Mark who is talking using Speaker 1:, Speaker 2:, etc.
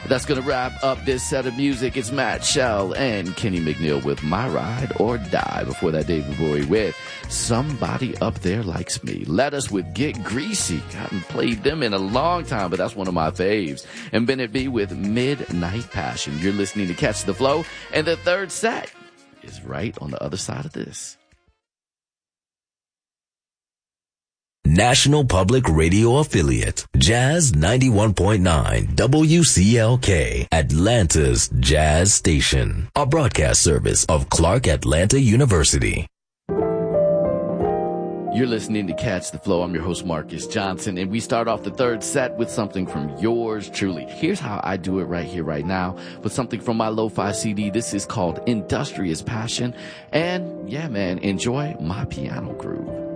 Speaker 1: That's going to wrap up this set of music. It's Matt Shell and Kenny McNeil with My Ride or Die. Before that, David Bowie with Somebody Up There Likes Me. Let Us with Get Greasy. I haven't played them in a long time, but that's one of my faves. And Bennett B with Midnight Passion. You're listening to Catch the Flow, and the third set is right on the other side of this.
Speaker 2: National Public Radio affiliate, Jazz 91.9 WCLK, Atlanta's Jazz Station, a broadcast service of Clark Atlanta University.
Speaker 1: You're listening to Catch the Flow. I'm your host, Marcus Johnson, and we start off the third set with something from yours truly. Here's how I do it right here, right now, with something from my lo-fi CD. This is called Industrious Passion, and yeah, man, enjoy my piano groove.